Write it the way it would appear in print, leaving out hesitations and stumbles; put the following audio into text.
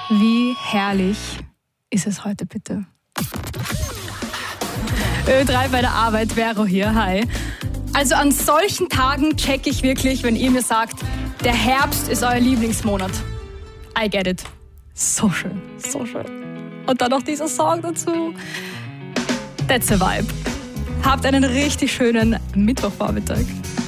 Wie herrlich ist es heute bitte? Ö3 bei der Arbeit, Vero hier, hi. Also an solchen Tagen check ich wirklich, wenn ihr mir sagt, der Herbst ist euer Lieblingsmonat. I get it. So schön, so schön. Und dann noch dieser Song dazu. That's a vibe. Habt einen richtig schönen Mittwochvormittag.